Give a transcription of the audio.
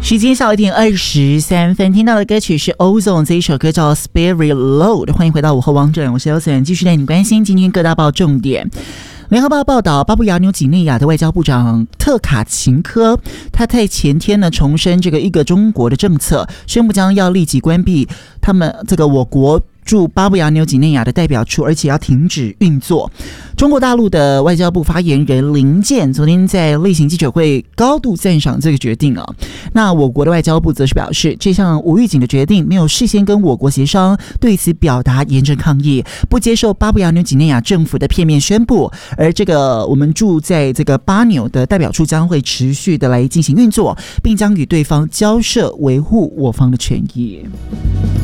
时间下午1点23分，听到的歌曲是 Ozone， 这一首歌叫 Spirit Load。 欢迎回到午后王者，我是 Ozone， 继续带你关心今天各大报重点。联合报报道，巴布亚纽几内亚的外交部长特卡琴科，他在前天呢重申这个一个中国的政策，宣布将要立即关闭他们这个我国驻巴布亚纽几内亚的代表处，而且要停止运作。中国大陆的外交部发言人林健昨天在例行记者会高度赞赏这个决定啊。那我国的外交部则是表示，这项无预警的决定没有事先跟我国协商，对此表达严正抗议，不接受巴布亚纽几内亚政府的片面宣布。而这个我们驻在这个巴纽的代表处将会持续的来进行运作，并将与对方交涉，维护我方的权益。